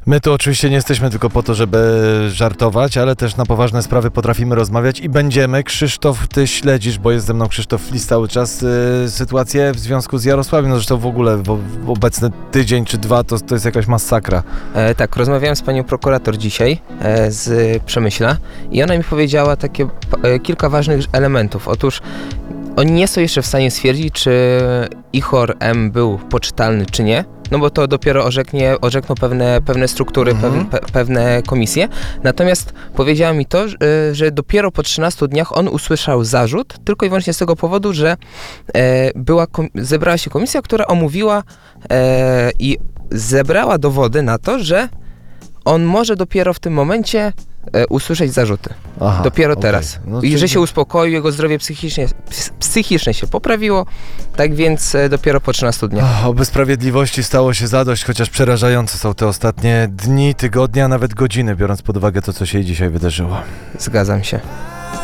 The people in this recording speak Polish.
My tu oczywiście nie jesteśmy tylko po to, żeby żartować, ale też na poważne sprawy potrafimy rozmawiać i będziemy. Krzysztof, ty śledzisz, bo jest ze mną Krzysztof Flis cały czas, sytuację w związku z Jarosławiem. No zresztą w ogóle obecny tydzień czy dwa to jest jakaś masakra. Tak, rozmawiałem z panią prokurator dzisiaj z Przemyśla i ona mi powiedziała kilka ważnych elementów. Otóż oni nie są jeszcze w stanie stwierdzić, czy Ihor M. był poczytalny, czy nie, no bo to dopiero orzekną pewne struktury, pewne komisje. Natomiast powiedziała mi to, że dopiero po 13 dniach on usłyszał zarzut, tylko i wyłącznie z tego powodu, że zebrała się komisja, która omówiła i zebrała dowody na to, że on może dopiero w tym momencie usłyszeć zarzuty. Aha, dopiero teraz. No, I że się uspokoił, jego zdrowie psychiczne się poprawiło, tak więc dopiero po 13 dniach. Oby sprawiedliwości stało się zadość, chociaż przerażające są te ostatnie dni, tygodnie, a nawet godziny, biorąc pod uwagę to, co się jej dzisiaj wydarzyło. Zgadzam się.